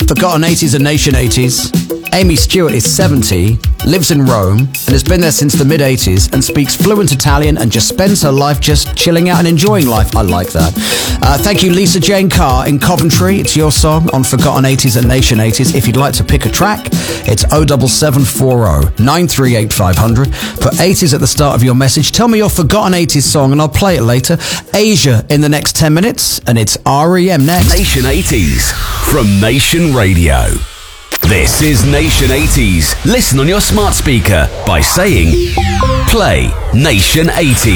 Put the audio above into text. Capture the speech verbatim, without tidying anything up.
Forgotten eighties and Nation eighties. Amy Stewart is seventy, lives in Rome, and has been there since the mid-eighties, and speaks fluent Italian and just spends her life just chilling out and enjoying life. I like that. Uh, thank you, Lisa Jane Carr in Coventry. It's your song on Forgotten eighties and Nation eighties. If you'd like to pick a track, it's oh seven seven four oh, nine three eight, five hundred. Put eighties at the start of your message. Tell me your Forgotten eighties song, and I'll play it later. Asia in the next ten minutes, and it's R E M next. Nation eighties from Nation Radio. This is Nation eighties. Listen on your smart speaker by saying, play Nation eighties.